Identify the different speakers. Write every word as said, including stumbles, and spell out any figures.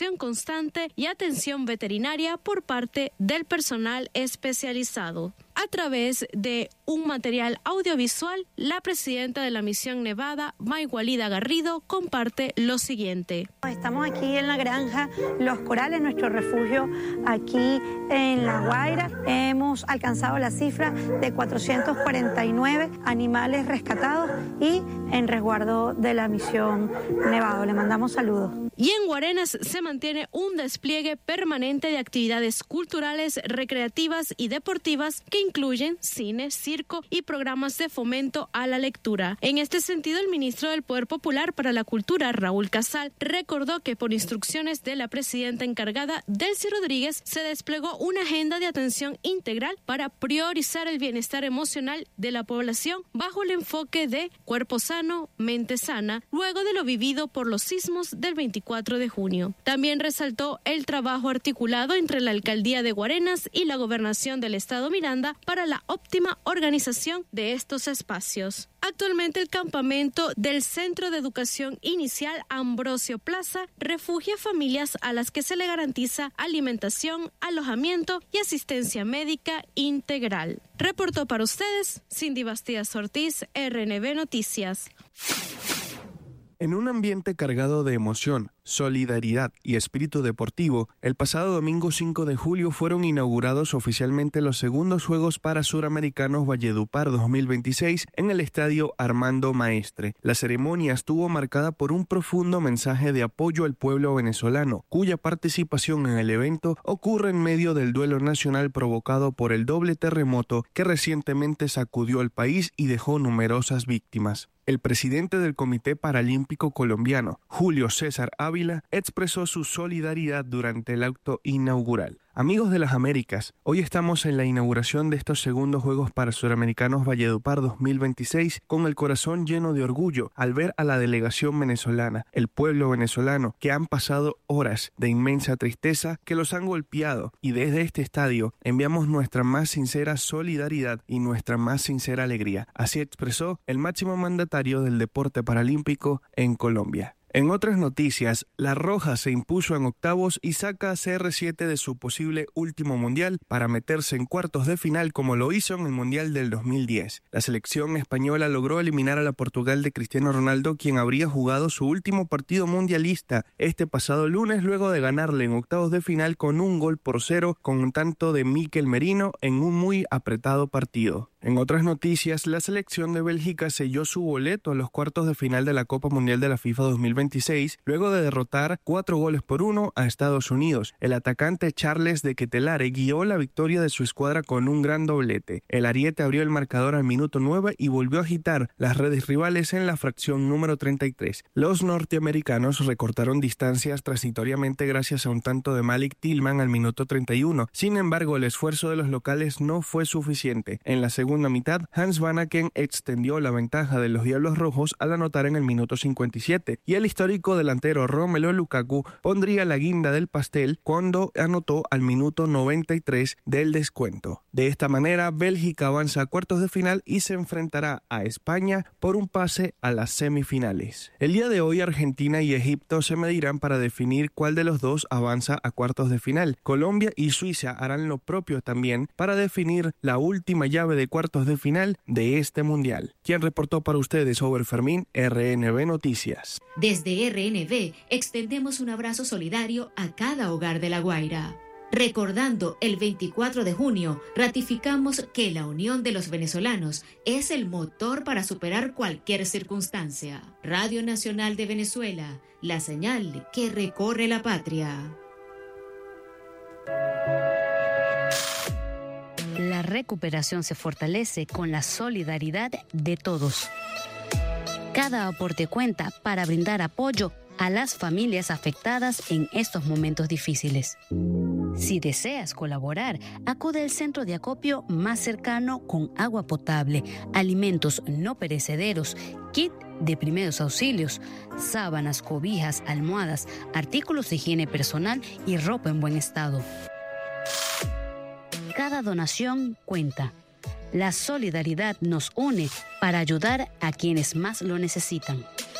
Speaker 1: supervisión constante y atención veterinaria por parte del personal especializado. A través de un material audiovisual, la presidenta de la Misión Nevada, Maygualida Garrido, comparte lo siguiente.
Speaker 2: Estamos aquí en la granja Los Corales, nuestro refugio aquí en La Guaira. Hemos alcanzado la cifra de cuatrocientos cuarenta y nueve animales rescatados y en resguardo de la Misión Nevado. Le mandamos saludos.
Speaker 1: Y en Guarenas se mantiene un despliegue permanente de actividades culturales, recreativas y deportivas que incluyen cine, circo y programas de fomento a la lectura. En este sentido, el ministro del Poder Popular para la Cultura, Raúl Casal, recordó que por instrucciones de la presidenta encargada, Delcy Rodríguez, se desplegó una agenda de atención integral para priorizar el bienestar emocional de la población bajo el enfoque de cuerpo sano, mente sana, luego de lo vivido por los sismos del veinticuatro de junio. También resaltó el trabajo articulado entre la Alcaldía de Guarenas y la Gobernación del Estado Miranda para la óptima organización de estos espacios. Actualmente el campamento del Centro de Educación Inicial Ambrosio Plaza refugia familias a las que se le garantiza alimentación, alojamiento y asistencia médica integral. Reportó para ustedes Cindy Bastías Ortiz, R N B Noticias.
Speaker 3: En un ambiente cargado de emoción, solidaridad y espíritu deportivo, el pasado domingo cinco de julio fueron inaugurados oficialmente los segundos Juegos Parasuramericanos Valledupar dos mil veintiséis en el Estadio Armando Maestre. La ceremonia estuvo marcada por un profundo mensaje de apoyo al pueblo venezolano, cuya participación en el evento ocurre en medio del duelo nacional provocado por el doble terremoto que recientemente sacudió al país y dejó numerosas víctimas. El presidente del Comité Paralímpico Colombiano, Julio César Ávila, expresó su solidaridad durante el acto inaugural. Amigos de las Américas, hoy estamos en la inauguración de estos segundos Juegos Parasuramericanos Valledupar dos mil veintiséis con el corazón lleno de orgullo al ver a la delegación venezolana, el pueblo venezolano, que han pasado horas de inmensa tristeza que los han golpeado, y desde este estadio enviamos nuestra más sincera solidaridad y nuestra más sincera alegría. Así expresó el máximo mandatario del deporte paralímpico en Colombia. En otras noticias, La Roja se impuso en octavos y saca a C R siete de su posible último mundial para meterse en cuartos de final como lo hizo en el Mundial del dos mil diez. La selección española logró eliminar a la Portugal de Cristiano Ronaldo, quien habría jugado su último partido mundialista este pasado lunes luego de ganarle en octavos de final con un gol por cero con un tanto de Mikel Merino en un muy apretado partido. En otras noticias, la selección de Bélgica selló su boleto a los cuartos de final de la Copa Mundial de la FIFA dos mil veintiséis luego de derrotar cuatro goles por uno a Estados Unidos. El atacante Charles de Ketelare guió la victoria de su escuadra con un gran doblete. El ariete abrió el marcador al minuto nueve y volvió a agitar las redes rivales en la fracción número treinta y tres. Los norteamericanos recortaron distancias transitoriamente gracias a un tanto de Malik Tillman al minuto treinta y uno. Sin embargo, el esfuerzo de los locales no fue suficiente. En la segunda segunda mitad, Hans Vanaken extendió la ventaja de los Diablos Rojos al anotar en el minuto cincuenta y siete, y el histórico delantero Romelu Lukaku pondría la guinda del pastel cuando anotó al minuto noventa y tres del descuento. De esta manera, Bélgica avanza a cuartos de final y se enfrentará a España por un pase a las semifinales. El día de hoy, Argentina y Egipto se medirán para definir cuál de los dos avanza a cuartos de final. Colombia y Suiza harán lo propio también para definir la última llave de cuartos de final de este mundial. Quien reportó para ustedes, Over Fermín, R N B Noticias.
Speaker 4: Desde R N B extendemos un abrazo solidario a cada hogar de La Guaira. Recordando el veinticuatro de junio, ratificamos que la unión de los venezolanos es el motor para superar cualquier circunstancia. Radio Nacional de Venezuela, la señal que recorre la patria.
Speaker 5: La recuperación se fortalece con la solidaridad de todos. Cada aporte cuenta para brindar apoyo a las familias afectadas en estos momentos difíciles. Si deseas colaborar, acude al centro de acopio más cercano con agua potable, alimentos no perecederos, kit de primeros auxilios, sábanas, cobijas, almohadas, artículos de higiene personal y ropa en buen estado. Cada donación cuenta. La solidaridad nos une para ayudar a quienes más lo necesitan.